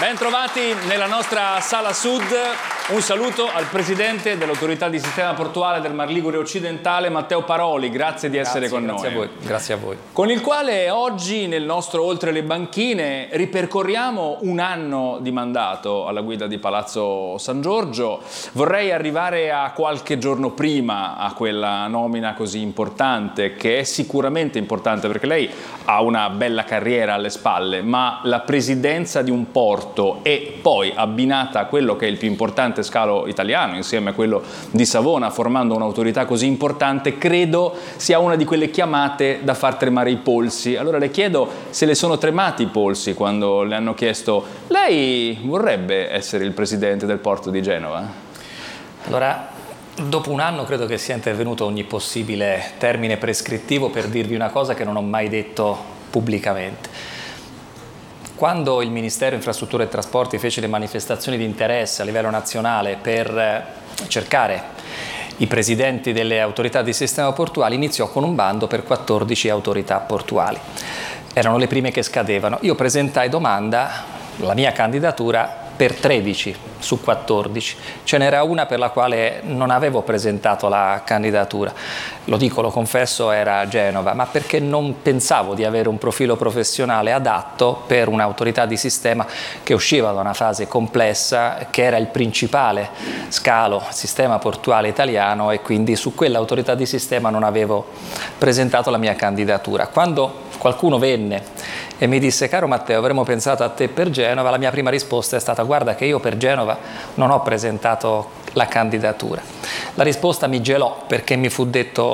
Ben trovati nella nostra Sala Sud. Un saluto al presidente dell'Autorità di Sistema Portuale del Mar Ligure Occidentale, Matteo Paroli. Grazie di essere con noi. Grazie a voi. Con il quale oggi nel nostro Oltre le Banchine ripercorriamo un anno di mandato alla guida di Palazzo San Giorgio. Vorrei arrivare a qualche giorno prima a quella nomina così importante, che è sicuramente importante perché lei ha una bella carriera alle spalle, ma la presidenza di un porto e poi abbinata a quello che è il più importante scalo italiano insieme a quello di Savona, formando un'autorità così importante, credo sia una di quelle chiamate da far tremare i polsi. Allora le chiedo se le sono tremati i polsi quando le hanno chiesto: lei vorrebbe essere il presidente del porto di Genova? Allora, dopo un anno credo che sia intervenuto ogni possibile termine prescrittivo per dirvi una cosa che non ho mai detto pubblicamente. Quando il Ministero Infrastrutture e Trasporti fece le manifestazioni di interesse a livello nazionale per cercare i presidenti delle autorità di sistema portuale, iniziò con un bando per 14 autorità portuali. Erano le prime che scadevano. Io presentai domanda, la mia candidatura, per 13 su 14. Ce n'era una per la quale non avevo presentato la candidatura. Lo dico, lo confesso, era Genova, ma perché non pensavo di avere un profilo professionale adatto per un'autorità di sistema che usciva da una fase complessa, che era il principale scalo, sistema portuale italiano, e quindi su quell'autorità di sistema non avevo presentato la mia candidatura. Quando qualcuno venne e mi disse: caro Matteo, avremmo pensato a te per Genova, la mia prima risposta è stata: guarda che io per Genova non ho presentato la candidatura. La risposta mi gelò perché mi fu detto: